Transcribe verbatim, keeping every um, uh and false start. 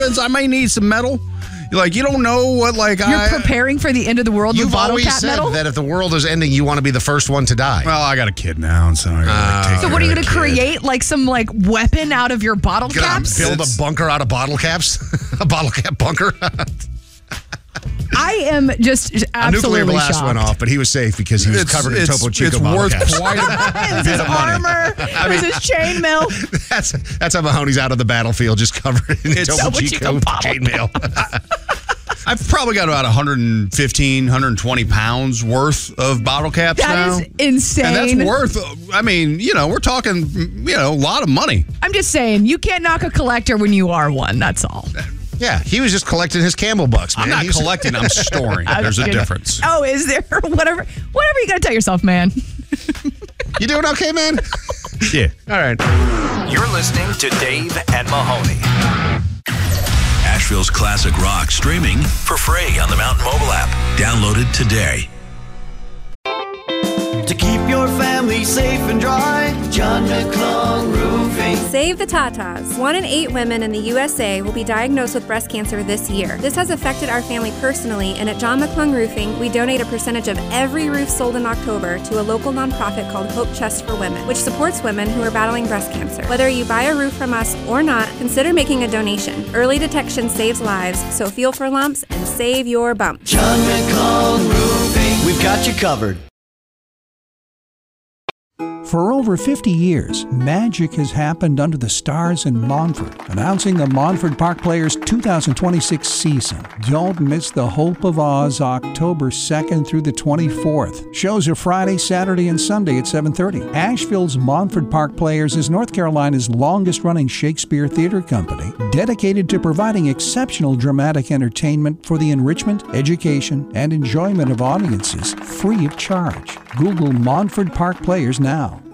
I may need some metal. Like, you don't know what, like, You're I... preparing for the end of the world with You've bottle always cap said metal? that if the world is ending, you want to be the first one to die. Well, I got a kid now, so I gotta like, take So care what are you of going the to kid. create, like some like weapon out of your bottle Gonna caps? build a bunker out of bottle caps? A bottle cap bunker? I am just A absolutely nuclear blast shocked. went off, but he was safe because he was It's- covered in it's- Topo Chico it's bottle worth caps. quite a Is bit his of money. armor? Is his chainmail? That's that's how Mahoney's out of the battlefield, just covered in It's Topo Topo Chico Chico bottle. chainmail. I've probably got about one hundred fifteen, one hundred twenty pounds worth of bottle caps That now. is insane. And that's worth, I mean, you know, we're talking, you know, a lot of money. I'm just saying, you can't knock a collector when you are one. That's all. Yeah, he was just collecting his Camel bucks, man. I'm not He was- collecting, I'm storing. I'm There's a kidding. difference. Oh, is there? Whatever. Whatever you got to tell yourself, man. You doing okay, man? Yeah. All right. You're listening to Dave and Mahoney. Asheville's classic rock streaming for free on the Mountain Mobile app. Download it today. To keep your family safe and dry, John McClung Roofing. Save the Tatas. One in eight women in the U S A will be diagnosed with breast cancer this year. This has affected our family personally, and at John McClung Roofing, we donate a percentage of every roof sold in October to a local nonprofit called Hope Chest for Women, which supports women who are battling breast cancer. Whether you buy a roof from us or not, consider making a donation. Early detection saves lives, so feel for lumps and save your bump. John McClung Roofing. We've got you covered. For over fifty years, magic has happened under the stars in Montford, announcing the Montford Park Players two thousand twenty-six season. Don't miss the Hope of Oz October second through the twenty-fourth. Shows are Friday, Saturday, and Sunday at seven thirty. Asheville's Montford Park Players is North Carolina's longest-running Shakespeare theater company, dedicated to providing exceptional dramatic entertainment for the enrichment, education, and enjoyment of audiences free of charge. Google Montford Park Players now.